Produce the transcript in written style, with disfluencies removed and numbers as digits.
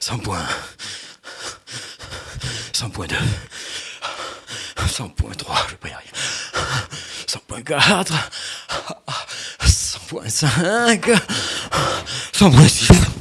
100.1, 100.2, 100.3, je vais pas y arriver. 100.4, 100.5, 100.6.